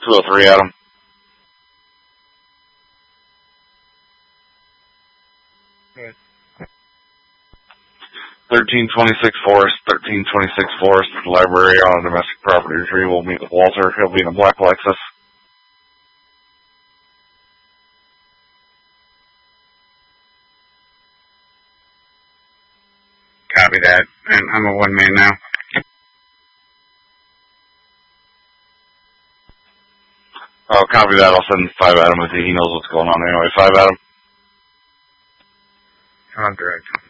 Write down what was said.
203, Adam. Good. 1326 Forest, 1326 Forest, library on a domestic property retrieval. We'll meet with Walter. He'll be in a black Lexus. Copy that. And I'm a one-man now. Oh, copy that. I'll send 5 Adam with you. He knows what's going on anyway. 5 Adam. On direct.